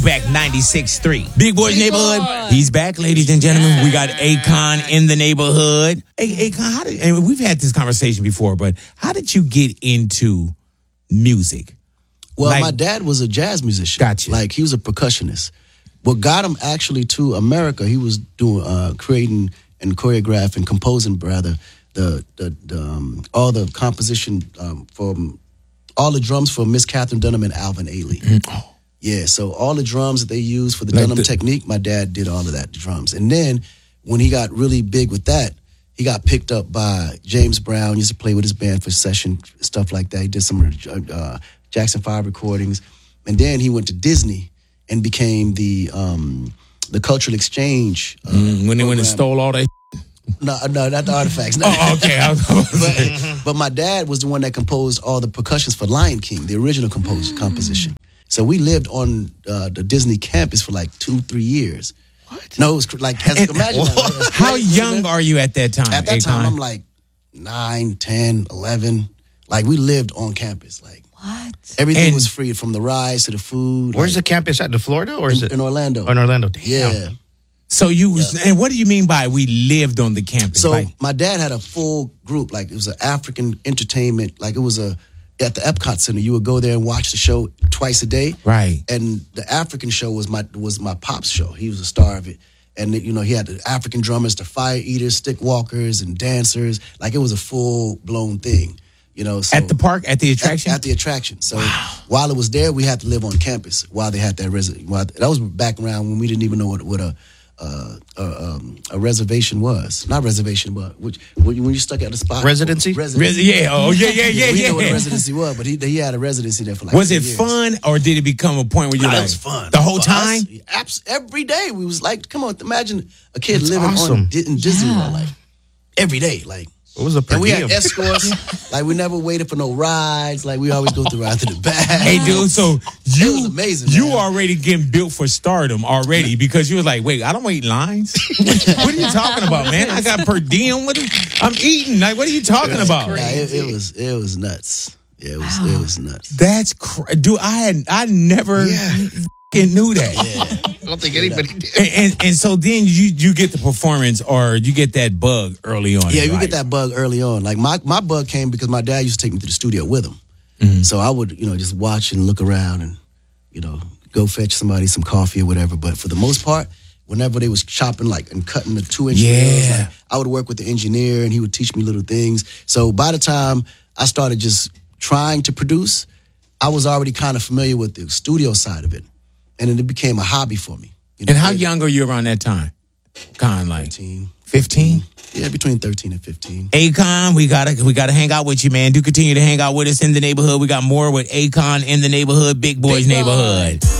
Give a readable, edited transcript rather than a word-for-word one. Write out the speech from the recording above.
Back 96.3. Big Boy's Neighborhood. He's back, ladies and gentlemen. We got Akon in the neighborhood. Hey, Akon, and we've had this conversation before, but how did you get into music? Well, my dad was a jazz musician. Gotcha. Like, he was a percussionist. What got him actually to America, he was doing creating and choreographing, composing rather, all the composition from all the drums for Miss Catherine Dunham and Alvin Ailey. Oh. Yeah, so all the drums that they use for the Dunham technique, my dad did all of that, the drums. And then when he got really big with that, he got picked up by James Brown. He used to play with his band for session, stuff like that. He did some Jackson 5 recordings. And then he went to Disney and became the cultural exchange. When they went and stole all that. No, not the artifacts. No. Oh, okay. But my dad was the one that composed all the percussions for Lion King, the original composition. So we lived on the Disney campus for like 2-3 years. What? No, it was like, imagine that. How young are you at that time? At that time, I'm like 9, 10, 11. Like, we lived on campus. Like, what? Everything was free, from the rides to the food. Where's the campus at? The Florida, or is it in Orlando? Oh, in Orlando. Damn. Yeah. So and what do you mean by we lived on the campus? So my dad had a full group. Like, it was an African entertainment. Like, it was at the Epcot Center. You would go there and watch the show twice a day. Right. And the African show was my pop's show. He was a star of it. And, he had the African drummers, the fire eaters, stick walkers, and dancers. Like, it was a full-blown thing, So, at the park, at the attraction? At the attraction. So while it was there, we had to live on campus while they had that that was back around when we didn't even know what a reservation was. Not reservation, but when you stuck at the spot. Residency? Yeah. Oh, yeah. We know what a residency was, but he had a residency there for like Was it 2 years. Fun, or did it become a point where you're like... It was fun. The whole time? Every day. We was like, come on, imagine a kid living awesome. in Disney World, like, every day, like... What was the per And we diem? had escorts. Like, we never waited for no rides. Like, we always go through right to the back. Hey, dude, so It was amazing, you man. already getting built for stardom already, because you was like, wait, I don't wait lines? What are you talking about, man? I got per diem. I'm eating. Like, what are you talking about? Yeah, it was nuts. Yeah, it was nuts. That's dude. I never knew that. Yeah. I don't think anybody did. And so then you get the performance, or you get that bug early on. Yeah, you get that bug early on. Like, my bug came because my dad used to take me to the studio with him. Mm-hmm. So I would, just watch and look around and, go fetch somebody some coffee or whatever. But for the most part, whenever they was chopping and cutting the 2-inch nails, I would work with the engineer and he would teach me little things. So by the time I started just trying to produce, I was already kind of familiar with the studio side of it. And then it became a hobby for me. And how young are you around that time? Kind of like 15? Yeah, between 13 and 15. Akon, we gotta hang out with you, man. Do continue to hang out with us in the neighborhood. We got more with Akon in the neighborhood, Big Boy's Neighborhood.